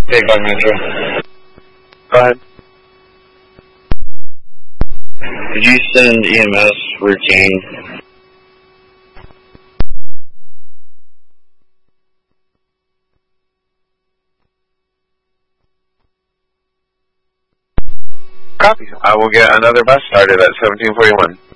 Take on Metro. Go ahead. Could you send EMS routine? Copy. I will get another bus started at 1741.